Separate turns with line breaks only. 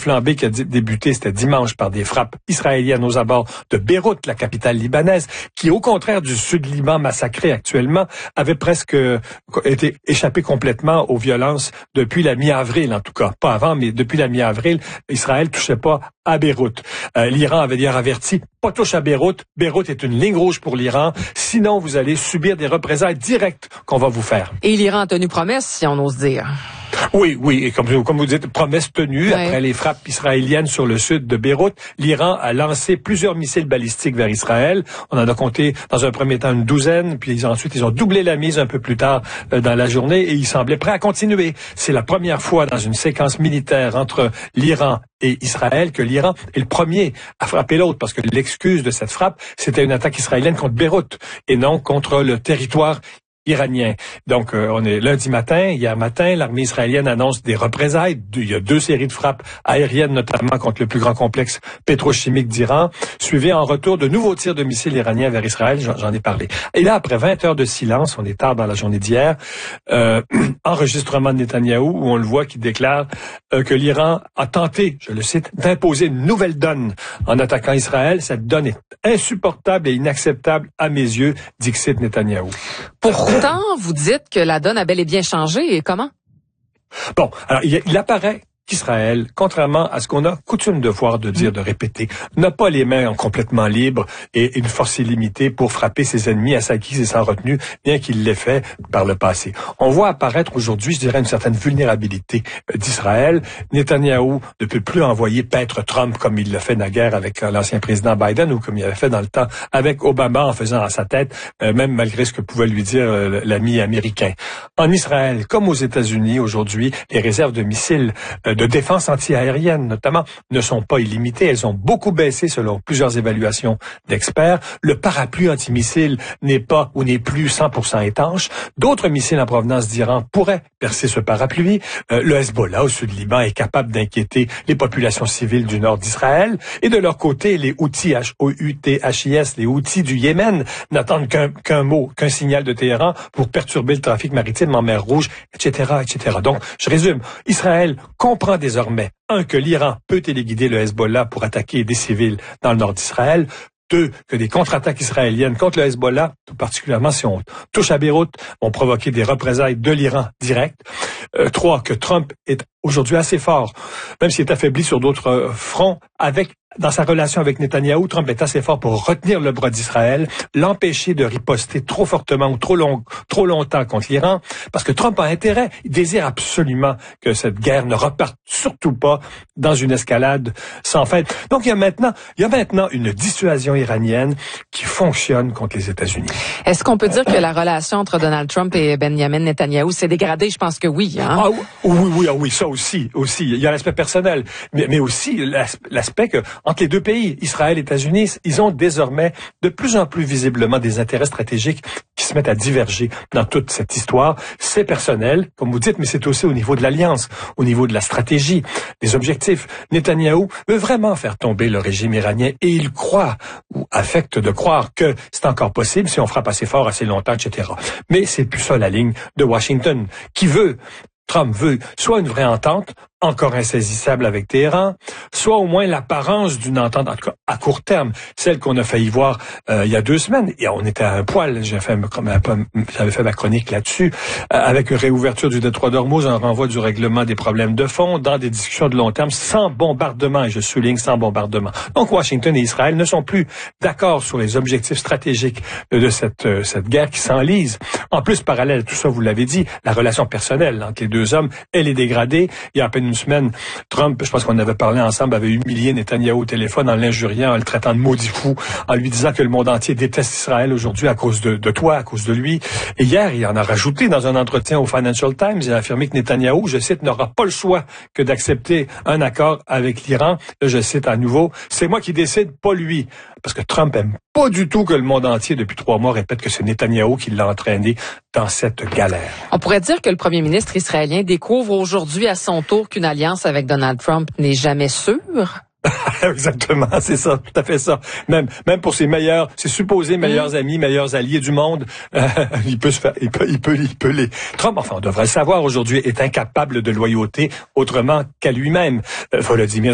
flambée qui a débuté, c'était dimanche, par des frappes israéliennes aux abords de Beyrouth, la capitale libanaise, qui, au contraire du sud Liban massacré actuellement, avait presque été échappé complètement aux violences depuis la mi-avril, en tout cas. Pas avant, mais depuis la mi-avril, Israël touchait pas à Beyrouth. L'Iran avait d'ailleurs averti, pas touche à Beyrouth. Beyrouth est une ligne rouge pour l'Iran. Sinon, vous allez subir des représailles directes qu'on va vous faire.
Et l'Iran a tenu promesse, si on ose dire.
Oui, et comme vous dites, promesse tenue. Ouais. Après les frappes israéliennes sur le sud de Beyrouth, l'Iran a lancé plusieurs missiles balistiques vers Israël. On en a compté dans un premier temps une douzaine, puis ensuite ils ont doublé la mise un peu plus tard dans la journée et ils semblaient prêts à continuer. C'est la première fois dans une séquence militaire entre l'Iran et Israël que l'Iran est le premier à frapper l'autre, parce que l'excuse de cette frappe, c'était une attaque israélienne contre Beyrouth et non contre le territoire iranien. Donc, on est lundi matin. Hier matin, l'armée israélienne annonce des représailles. Il y a 2 séries de frappes aériennes, notamment contre le plus grand complexe pétrochimique d'Iran, suivi en retour de nouveaux tirs de missiles iraniens vers Israël. J'en ai parlé. Et là, après 20 heures de silence, on est tard dans la journée d'hier, enregistrement de Netanyahou, où on le voit qui déclare que l'Iran a tenté, je le cite, d'imposer une nouvelle donne en attaquant Israël. Cette donne est insupportable et inacceptable à mes yeux, dixit Netanyahou.
Pourtant, vous dites que la donne a bel et bien changé. Et comment?
Bon, alors il apparaît qu'Israël, contrairement à ce qu'on a coutume de voir, de dire, de répéter, n'a pas les mains complètement libres et une force illimitée pour frapper ses ennemis à sa guise et sans retenue, bien qu'il l'ait fait par le passé. On voit apparaître aujourd'hui, je dirais, une certaine vulnérabilité d'Israël. Netanyahou ne peut plus envoyer paître Trump comme il l'a fait naguère avec l'ancien président Biden ou comme il avait fait dans le temps avec Obama en faisant à sa tête, même malgré ce que pouvait lui dire l'ami américain. En Israël, comme aux États-Unis aujourd'hui, les réserves de missiles de défense antiaérienne, notamment, ne sont pas illimitées. Elles ont beaucoup baissé selon plusieurs évaluations d'experts. Le parapluie antimissile n'est pas ou n'est plus 100% étanche. D'autres missiles en provenance d'Iran pourraient percer ce parapluie. Le Hezbollah au sud Liban est capable d'inquiéter les populations civiles du nord d'Israël. Et de leur côté, les Houthis, H-O-U-T-H-I-S, les Houthis du Yémen, n'attendent qu'un signal de Téhéran pour perturber le trafic maritime en mer Rouge, etc., etc. Donc, je résume. Israël comprend désormais, 1, que l'Iran peut téléguider le Hezbollah pour attaquer des civils dans le nord d'Israël. 2, que des contre-attaques israéliennes contre le Hezbollah, tout particulièrement si on touche à Beyrouth, vont provoquer des représailles de l'Iran direct. 3, que Trump est aujourd'hui assez fort, même s'il est affaibli sur d'autres fronts, dans sa relation avec Netanyahou, Trump est assez fort pour retenir le bras d'Israël, l'empêcher de riposter trop fortement ou trop longtemps contre l'Iran, parce que Trump a intérêt, il désire absolument que cette guerre ne reparte surtout pas dans une escalade sans fin. Donc il y a maintenant une dissuasion iranienne qui fonctionne contre les États-Unis.
Est-ce qu'on peut dire que la relation entre Donald Trump et Benjamin Netanyahou s'est dégradée? Je pense que oui. Hein?
Oui, ça aussi. Il y a l'aspect personnel, mais aussi l'aspect que entre les deux pays, Israël et États-Unis, ils ont désormais de plus en plus visiblement des intérêts stratégiques qui se mettent à diverger dans toute cette histoire. C'est personnel, comme vous dites, mais c'est aussi au niveau de l'alliance, au niveau de la stratégie, des objectifs. Netanyahou veut vraiment faire tomber le régime iranien et il croit, ou affecte de croire, que c'est encore possible si on frappe assez fort, assez longtemps, etc. Mais c'est plus ça la ligne de Washington, Trump veut soit une vraie entente, encore insaisissable avec Téhéran, soit au moins l'apparence d'une entente, en tout cas à court terme, celle qu'on a failli voir il y a 2 semaines. Et on était à un poil, j'avais fait ma chronique là-dessus, avec une réouverture du détroit d'Ormuz, un renvoi du règlement des problèmes de fond, dans des discussions de long terme, sans bombardement, et je souligne sans bombardement. Donc Washington et Israël ne sont plus d'accord sur les objectifs stratégiques de cette guerre qui s'enlise. En plus, parallèle à tout ça, vous l'avez dit, la relation personnelle entre les deux hommes, elle est dégradée. Il y a à peine une semaine, Trump, je pense qu'on avait parlé ensemble, avait humilié Netanyahou au téléphone en l'injuriant, en le traitant de maudit fou, en lui disant que le monde entier déteste Israël aujourd'hui à cause de toi, à cause de lui. Et hier, il en a rajouté dans un entretien au Financial Times, il a affirmé que Netanyahou, je cite, n'aura pas le choix que d'accepter un accord avec l'Iran. Là, je cite à nouveau, c'est moi qui décide, pas lui. Parce que Trump aime pas du tout que le monde entier, depuis 3 mois, répète que c'est Netanyahou qui l'a entraîné dans cette galère.
On pourrait dire que le premier ministre israélien découvre aujourd'hui à son tour qu'une alliance avec Donald Trump n'est jamais sûre.
Exactement, c'est ça, tout à fait ça. Même pour ses supposés meilleurs amis, meilleurs alliés du monde, il peut les. Trump, enfin, on devrait le savoir aujourd'hui, est incapable de loyauté autrement qu'à lui-même. Volodymyr